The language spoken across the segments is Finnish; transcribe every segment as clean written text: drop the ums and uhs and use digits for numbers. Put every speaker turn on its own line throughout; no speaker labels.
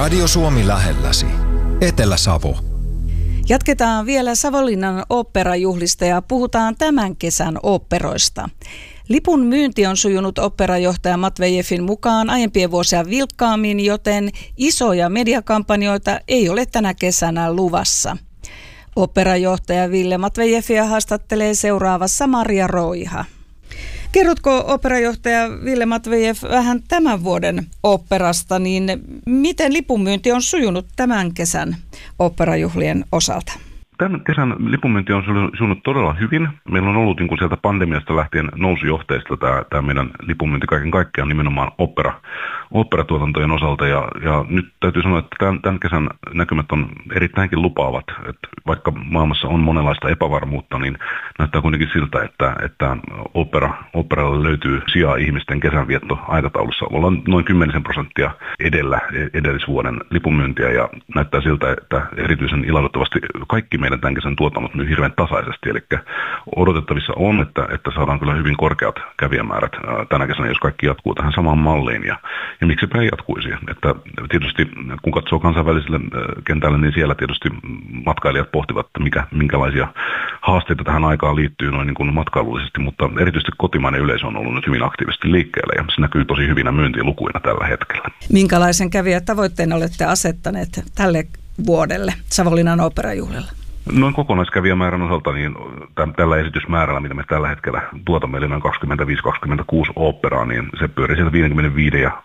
Radio Suomi lähelläsi. Etelä-Savo.
Jatketaan vielä Savonlinnan oopperajuhlista ja puhutaan tämän kesän oopperoista. Lipun myynti on sujunut oopperajohtaja Matvejevin mukaan aiempien vuosia vilkkaammin, joten isoja mediakampanjoita ei ole tänä kesänä luvassa. Oopperajohtaja Ville Matvejevia haastattelee seuraavassa Maria Roiha. Kerrotko oopperajohtaja Ville Matvejev vähän tämän vuoden oopperasta, niin miten lipunmyynti on sujunut tämän kesän oopperajuhlien osalta?
Tämän kesän lipunmyynti on sujunut todella hyvin. Meillä on ollut sieltä pandemiasta lähtien nousujohteista tämä meidän lipunmyynti kaiken kaikkiaan nimenomaan oopperatuotantojen osalta. Ja nyt täytyy sanoa, että tämän kesän näkymät on erittäinkin lupaavat. Että vaikka maailmassa on monenlaista epävarmuutta, niin näyttää kuitenkin siltä, että oopperalle löytyy sijaa ihmisten kesänviettoaikataulussa. Ollaan noin 10% edellä edellisvuoden lipunmyyntiä ja näyttää siltä, että erityisen ilahduttavasti kaikki meidän tämän kesän tuotannot myy hirveän tasaisesti. Eli odotettavissa on, että saadaan kyllä hyvin korkeat kävijämäärät tänä kesänä, jos kaikki jatkuu tähän samaan malliin. Ja miksipä ei jatkuisi. Että tietysti kun katsoo kansainväliselle kentälle, niin siellä tietysti matkailijat pohtivat, että minkälaisia haasteita tähän aikaan liittyy noin niin kuin matkailullisesti, mutta erityisesti kotimainen yleisö on ollut nyt hyvin aktiivisesti liikkeellä ja se näkyy tosi hyvinä myyntilukuina tällä hetkellä.
Minkälaisen kävijätavoitteen olette asettaneet tälle vuodelle Savonlinnan oopperajuhlilla?
Noin kokonaiskävijämäärän osalta, niin tällä esitysmäärällä, mitä me tällä hetkellä tuotamme, eli noin 25-26 oopperaa, niin se pyörii sieltä 55 ja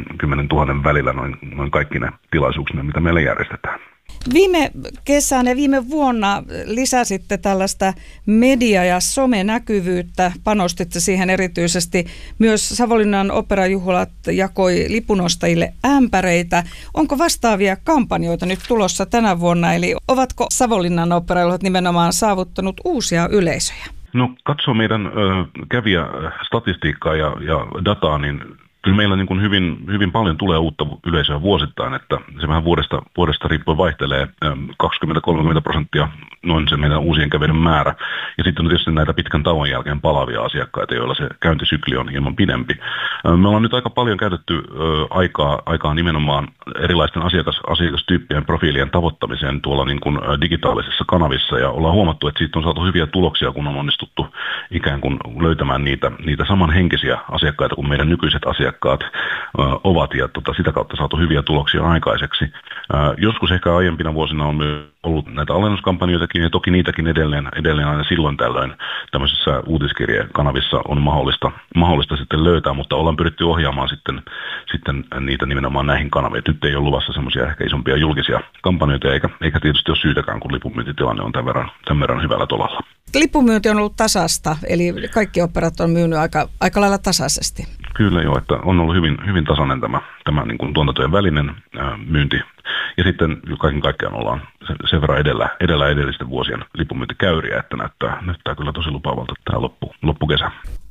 60 000 välillä noin kaikki ne tilaisuuksina, mitä meillä järjestetään.
Viime kesänä ja viime vuonna lisäsitte tällaista media- ja somenäkyvyyttä, panostitte siihen erityisesti. Myös Savonlinnan oopperajuhlat jakoi lipunostajille ämpäreitä. Onko vastaavia kampanjoita nyt tulossa tänä vuonna, eli ovatko Savonlinnan oopperajuhlat nimenomaan saavuttanut uusia yleisöjä?
No katsoo meidän kävijästatistiikkaa ja dataa, niin kyllä meillä niin kuin hyvin paljon tulee uutta yleisöä vuosittain, että se vähän vuodesta riippuen vaihtelee 20-30% noin se meidän uusien kävijöiden määrä. Ja sitten on tietysti näitä pitkän tauon jälkeen palavia asiakkaita, joilla se käyntisykli on hieman pidempi. Me ollaan nyt aika paljon käytetty aikaa nimenomaan erilaisten asiakastyyppien profiilien tavoittamiseen tuolla niin kuin digitaalisissa kanavissa ja ollaan huomattu, että siitä on saatu hyviä tuloksia, kun on onnistuttu ikään kuin löytämään niitä samanhenkisiä asiakkaita kuin meidän nykyiset asiakkaat ovat ja sitä kautta saatu hyviä tuloksia aikaiseksi. Joskus ehkä aiempina vuosina on myös ollut näitä alennuskampanjoitakin ja toki niitäkin edelleen aina silloin tällöin tämmöisissä uutiskirjekanavissa on mahdollista sitten löytää, mutta ollaan pyritty ohjaamaan sitten niitä nimenomaan näihin kanaviin. Nyt ei ole luvassa semmoisia ehkä isompia julkisia kampanjoita eikä tietysti ole syytäkään, kun lipunmyyntitilanne on tämän verran hyvällä tolalla.
Lipunmyynti on ollut tasasta, eli kaikki oopperat on myynyt aika lailla tasaisesti.
Kyllä joo, että on ollut hyvin tasainen tämä niin kuin tuotantojen välinen myynti. Ja sitten kaiken kaikkiaan ollaan sen verran edellä edellisten vuosien lipunmyyntikäyriä, että näyttää kyllä tosi lupaavalta tämä loppukesä.